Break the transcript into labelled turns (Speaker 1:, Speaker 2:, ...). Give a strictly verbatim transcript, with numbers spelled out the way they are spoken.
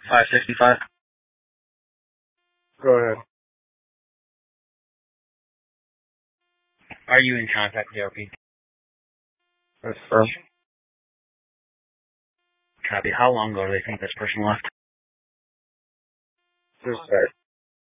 Speaker 1: five sixty-five.
Speaker 2: Go ahead.
Speaker 1: Are you in contact with the R P?
Speaker 2: That's firm.
Speaker 1: Copy. How long ago do they think this person left?
Speaker 2: Just that.